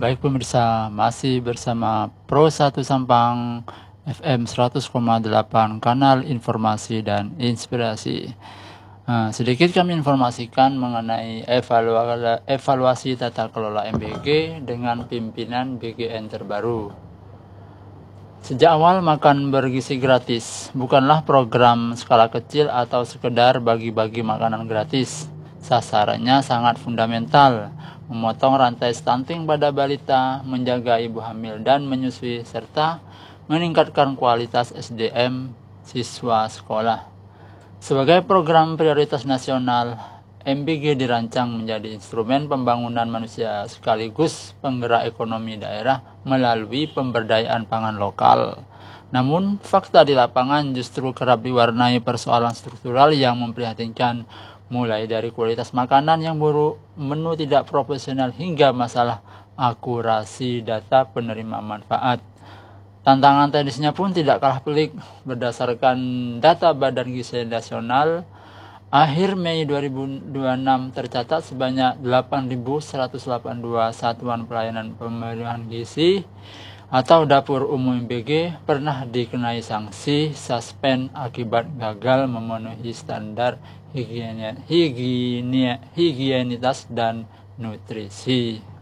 Baik pemirsa, masih bersama Pro 1 Sampang FM 100,8 kanal informasi dan inspirasi. Sedikit kami informasikan mengenai evaluasi tata kelola MBG dengan pimpinan BGN terbaru. Sejak awal makan bergizi gratis bukanlah program skala kecil atau sekedar bagi-bagi makanan gratis. Sasarannya sangat fundamental, memotong rantai stunting pada balita, menjaga ibu hamil dan menyusui, serta meningkatkan kualitas SDM siswa sekolah. Sebagai program prioritas nasional, MBG dirancang menjadi instrumen pembangunan manusia sekaligus penggerak ekonomi daerah melalui pemberdayaan pangan lokal. Namun, fakta di lapangan justru kerap diwarnai persoalan struktural yang memprihatinkan, mulai dari kualitas makanan yang buruk, menu tidak profesional, hingga masalah akurasi data penerima manfaat. Tantangan teknisnya pun tidak kalah pelik. Berdasarkan data Badan Gizi Nasional, akhir Mei 2026 tercatat sebanyak 8.182 satuan pelayanan pemenuhan gizi atau dapur umum MBG pernah dikenai sanksi suspend akibat gagal memenuhi standar higienitas dan nutrisi.